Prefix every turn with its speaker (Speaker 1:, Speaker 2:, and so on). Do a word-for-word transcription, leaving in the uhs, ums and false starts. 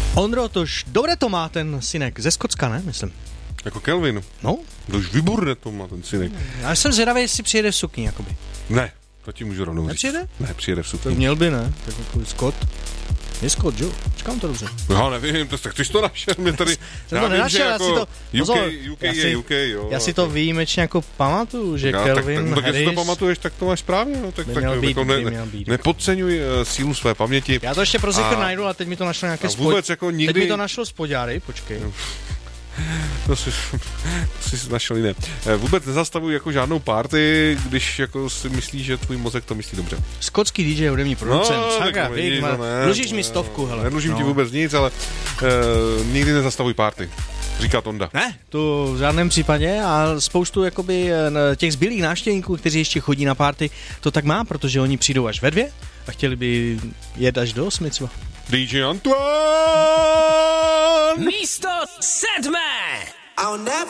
Speaker 1: Ondro, tož dobré to má ten synek ze Skotska, ne? Myslím.
Speaker 2: Jako Kelvin?
Speaker 1: No.
Speaker 2: To už výborné to má ten synek.
Speaker 1: Já jsem zvědavý, jestli přijede v sukni, jakoby.
Speaker 2: Ne, to ti můžu rovnou říct.
Speaker 1: Nepřijede?
Speaker 2: Ne, přijede v sukni.
Speaker 1: To měl by, ne? Tak jako Scott. Je Scott, jo? Říkám to dobře.
Speaker 2: Já nevím, to, tak ty jsi to našel, mě tady...
Speaker 1: Jsem to nenašel, já
Speaker 2: jako
Speaker 1: si to...
Speaker 2: U K, U K
Speaker 1: já
Speaker 2: je
Speaker 1: si,
Speaker 2: U K, jo.
Speaker 1: Já si to výjimečně jako pamatuju, že
Speaker 2: já,
Speaker 1: Kelvin
Speaker 2: tak, tak,
Speaker 1: Harris...
Speaker 2: Když to pamatuješ, tak to máš správně. No, tak,
Speaker 1: by
Speaker 2: tak,
Speaker 1: měl být,
Speaker 2: jako ne,
Speaker 1: by měl být.
Speaker 2: Nepodceňuj uh, sílu své paměti.
Speaker 1: Já to ještě pro zikr najdu, a teď mi to našlo nějaké
Speaker 2: a vůbec spod... jako nikdy...
Speaker 1: Teď mi to našlo spodňáry, počkej.
Speaker 2: No. To jsi, to jsi našel jiné. Vůbec nezastavuj jako žádnou party, když jako si myslíš, že tvůj mozek to myslí dobře.
Speaker 1: Skotský D J, hudební producent.
Speaker 2: No,
Speaker 1: Saka,
Speaker 2: tak
Speaker 1: vík,
Speaker 2: ne,
Speaker 1: dlužíš mi stovku, hele.
Speaker 2: Nedlužím
Speaker 1: no.
Speaker 2: ti vůbec nic, ale uh, nikdy nezastavuj party. Říká Tonda.
Speaker 1: Ne, to v žádném případě a spoustu jakoby těch zbylých návštěvníků, kteří ještě chodí na party, to tak má, protože oni přijdou až ve dvě a chtěli by jet až do osmi třeba.
Speaker 2: D J Antoine!
Speaker 3: Místo sedmé!
Speaker 4: I'll never